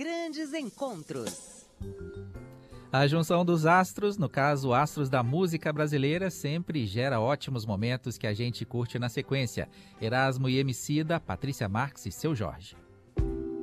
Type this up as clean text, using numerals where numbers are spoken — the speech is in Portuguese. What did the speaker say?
grandes encontros. A junção dos astros, no caso astros da música brasileira, sempre gera ótimos momentos que a gente curte na sequência. Erasmo e Emicida, Patrícia Marques e Seu Jorge.